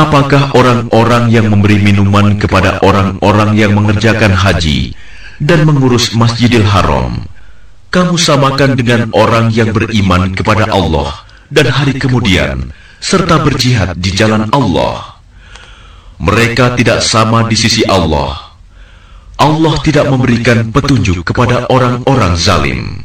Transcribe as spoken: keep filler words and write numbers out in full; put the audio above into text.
Apakah orang-orang yang memberi minuman kepada orang-orang yang mengerjakan haji dan mengurus Masjidil Haram kamu samakan dengan orang yang beriman kepada Allah dan hari kemudian serta berjihad di jalan Allah? Mereka tidak sama di sisi Allah. Allah tidak memberikan petunjuk kepada orang-orang zalim.